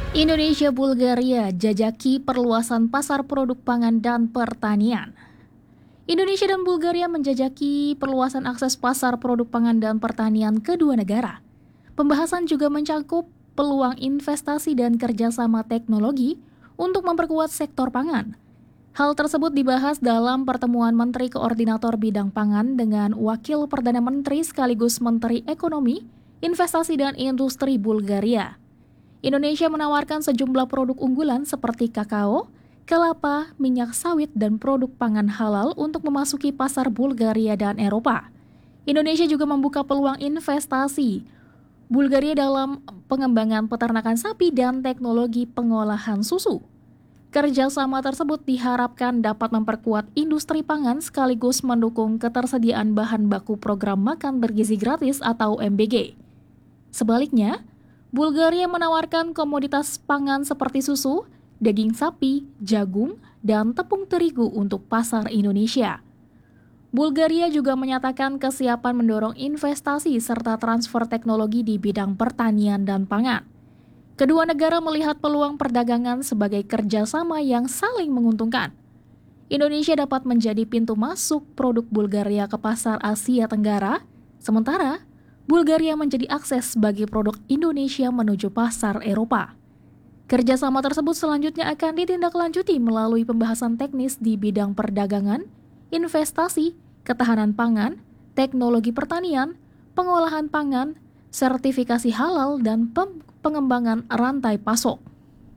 Indonesia Bulgaria jajaki perluasan pasar produk pangan dan pertanian. Indonesia dan Bulgaria menjajaki perluasan akses pasar produk pangan dan pertanian kedua negara. Pembahasan juga mencakup peluang investasi dan kerjasama teknologi untuk memperkuat sektor pangan. Hal tersebut dibahas dalam pertemuan Menteri Koordinator Bidang Pangan dengan Wakil Perdana Menteri sekaligus Menteri Ekonomi, Investasi dan Industri Bulgaria. Indonesia menawarkan sejumlah produk unggulan seperti kakao, kelapa, minyak sawit, dan produk pangan halal untuk memasuki pasar Bulgaria dan Eropa. Indonesia juga membuka peluang investasi Bulgaria dalam pengembangan peternakan sapi dan teknologi pengolahan susu. Kerjasama tersebut diharapkan dapat memperkuat industri pangan sekaligus mendukung ketersediaan bahan baku program makan bergizi gratis atau MBG. Sebaliknya, Bulgaria menawarkan komoditas pangan seperti susu, daging sapi, jagung, dan tepung terigu untuk pasar Indonesia. Bulgaria juga menyatakan kesiapan mendorong investasi serta transfer teknologi di bidang pertanian dan pangan. Kedua negara melihat peluang perdagangan sebagai kerjasama yang saling menguntungkan. Indonesia dapat menjadi pintu masuk produk Bulgaria ke pasar Asia Tenggara, sementara Bulgaria menjadi akses bagi produk Indonesia menuju pasar Eropa. Kerjasama tersebut selanjutnya akan ditindaklanjuti melalui pembahasan teknis di bidang perdagangan, investasi, ketahanan pangan, teknologi pertanian, pengolahan pangan, sertifikasi halal, dan pengembangan rantai pasok.